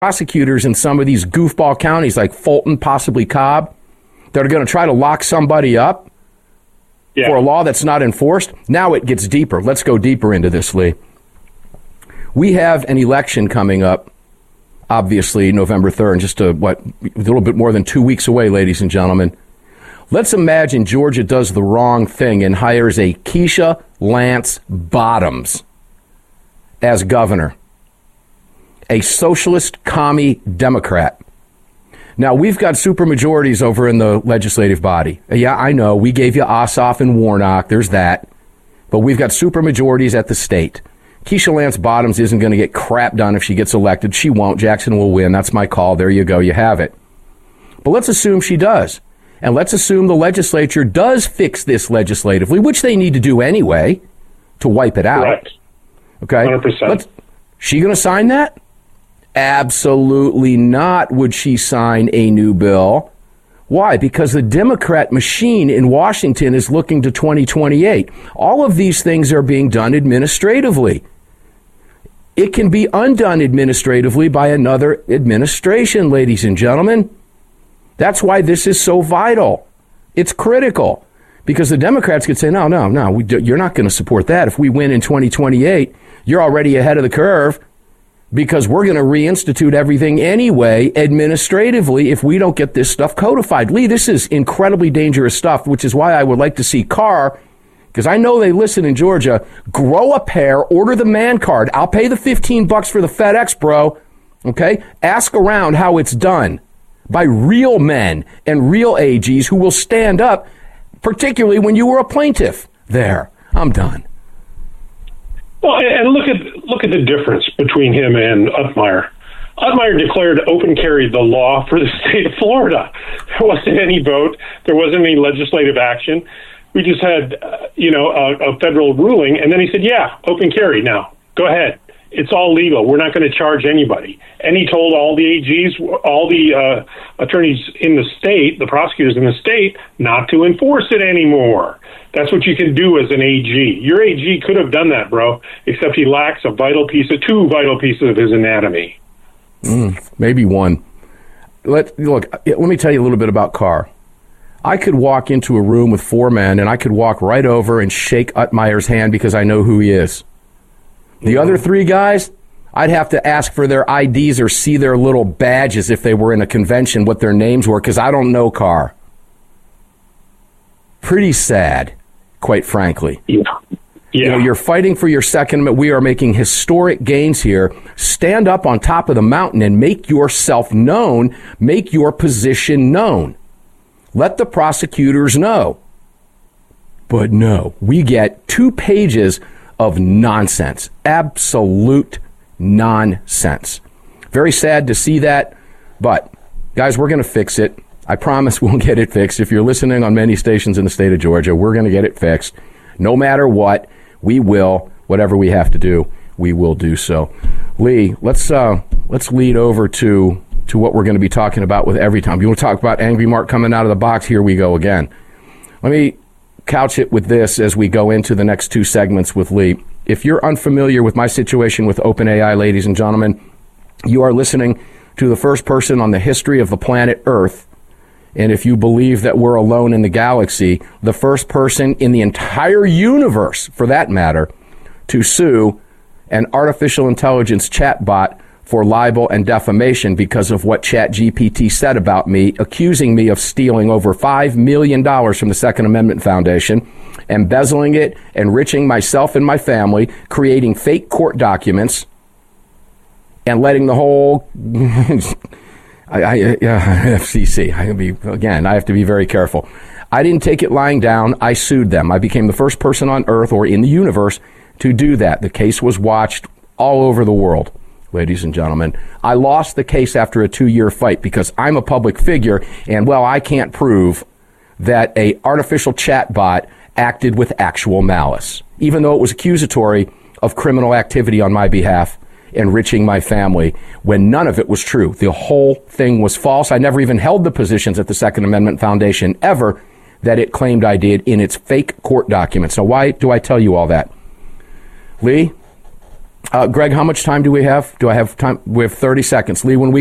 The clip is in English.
prosecutors in some of these goofball counties like Fulton, possibly Cobb, that are going to try to lock somebody up for a law that's not enforced. Now it gets deeper. Let's go deeper into this, Lee. We have an election coming up, obviously, November 3rd, just a little bit more than 2 weeks away, ladies and gentlemen. Let's imagine Georgia does the wrong thing and hires a Keisha Lance Bottoms as governor, a socialist commie Democrat. Now, we've got supermajorities over in the legislative body. Yeah, I know, we gave you Ossoff and Warnock, there's that. But we've got supermajorities at the state. Keisha Lance Bottoms isn't going to get crap done if she gets elected. She won't. Jackson will win. That's my call. There you go. You have it. But let's assume she does. And let's assume the legislature does fix this legislatively, which they need to do anyway to wipe it out. Correct. Okay? 100%. She going to sign that? Absolutely not would she sign a new bill. Why? Because the Democrat machine in Washington is looking to 2028. All of these things are being done administratively. It can be undone administratively by another administration, ladies and gentlemen. That's why this is so vital. It's critical. Because the Democrats could say, no, you're not going to support that. If we win in 2028, you're already ahead of the curve because we're going to reinstitute everything anyway administratively if we don't get this stuff codified. Lee, this is incredibly dangerous stuff, which is why I would like to see Carr, because I know they listen in Georgia, grow a pair, order the man card. I'll pay the $15 for the FedEx, bro. Okay? Ask around how it's done by real men and real AGs who will stand up, particularly when you were a plaintiff. There. I'm done. Well, and look at the difference between him and Utmeyer. Utmeyer declared open carry the law for the state of Florida. There wasn't any vote. There wasn't any legislative action. We just had, a federal ruling. And then he said, yeah, open carry now. Go ahead. It's all legal. We're not going to charge anybody. And he told all the AGs, all the attorneys in the state, the prosecutors in the state, not to enforce it anymore. That's what you can do as an AG. Your AG could have done that, bro, except he lacks two vital pieces of his anatomy. Maybe one. Let me tell you a little bit about Carr. I could walk into a room with four men, and I could walk right over and shake Utmeyer's hand because I know who he is. The other three guys, I'd have to ask for their IDs or see their little badges if they were in a convention, what their names were, because I don't know Carr. Pretty sad, quite frankly. Yeah. You're fighting for your Second Amendment. We are making historic gains here. Stand up on top of the mountain and make yourself known. Make your position known. Let the prosecutors know. But no, we get 2 pages of nonsense. Absolute nonsense. Very sad to see that. But, guys, we're going to fix it. I promise we'll get it fixed. If you're listening on many stations in the state of Georgia, we're going to get it fixed. No matter what, we will. Whatever we have to do, we will do so. Lee, let's lead over to what we're going to be talking about with Every Time. You want to talk about Angry Mark coming out of the box? Here we go again. Let me couch it with this as we go into the next 2 segments with Lee. If you're unfamiliar with my situation with OpenAI, ladies and gentlemen, you are listening to the first person on the history of the planet Earth. And if you believe that we're alone in the galaxy, the first person in the entire universe, for that matter, to sue an artificial intelligence chatbot for libel and defamation because of what ChatGPT said about me, accusing me of stealing over $5 million from the Second Amendment Foundation, embezzling it, enriching myself and my family, creating fake court documents, and letting the whole FCC. I have to be very careful. I didn't take it lying down. I sued them. I became the first person on Earth or in the universe to do that. The case was watched all over the world, ladies and gentlemen. I lost the case after a 2-year fight because I'm a public figure, and, well, I can't prove that a artificial chatbot acted with actual malice, even though it was accusatory of criminal activity on my behalf, enriching my family, when none of it was true. The whole thing was false. I never even held the positions at the Second Amendment Foundation ever that it claimed I did in its fake court documents. Now, why do I tell you all that? Lee, Greg, how much time do we have? Do I have time? We have 30 seconds. Lee, when we